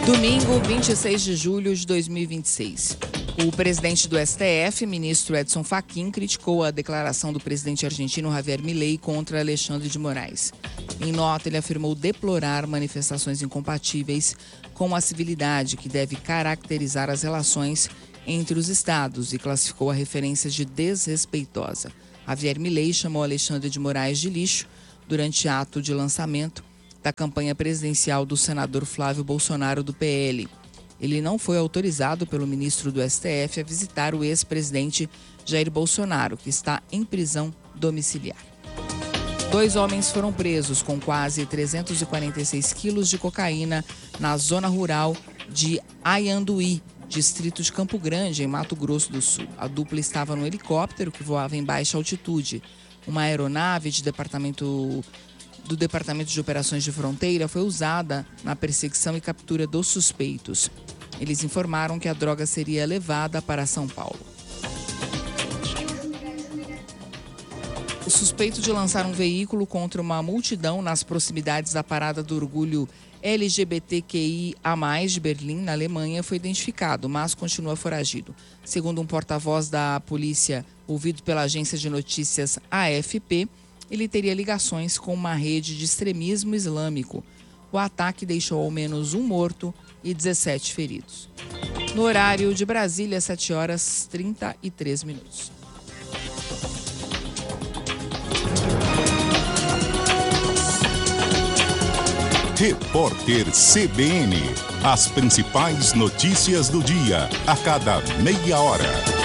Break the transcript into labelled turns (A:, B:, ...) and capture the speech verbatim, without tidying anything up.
A: Domingo, vinte e seis de julho de dois mil e vinte e seis. O presidente do S T F, ministro Edson Fachin, criticou a declaração do presidente argentino Javier Milei contra Alexandre de Moraes. Em nota, ele afirmou deplorar manifestações incompatíveis com a civilidade que deve caracterizar as relações entre os estados e classificou a referência de desrespeitosa. Javier Milei chamou Alexandre de Moraes de lixo durante ato de lançamento da campanha presidencial do senador Flávio Bolsonaro do P L. Ele não foi autorizado pelo ministro do S T F a visitar o ex-presidente Jair Bolsonaro, que está em prisão domiciliar. Dois homens foram presos com quase trezentos e quarenta e seis quilos de cocaína na zona rural de Aianduí, distrito de Campo Grande, em Mato Grosso do Sul. A dupla estava no helicóptero que voava em baixa altitude. Uma aeronave de departamento... do Departamento de Operações de Fronteira foi usada na perseguição e captura dos suspeitos. Eles informaram que a droga seria levada para São Paulo. O suspeito de lançar um veículo contra uma multidão nas proximidades da Parada do Orgulho L G B T Q I A mais, de Berlim, na Alemanha, foi identificado, mas continua foragido. Segundo um porta-voz da polícia, ouvido pela agência de notícias A F P, ele teria ligações com uma rede de extremismo islâmico. O ataque deixou ao menos um morto e dezessete feridos. No horário de Brasília, sete horas e trinta e três minutos.
B: Repórter C B N. As principais notícias do dia, a cada meia hora.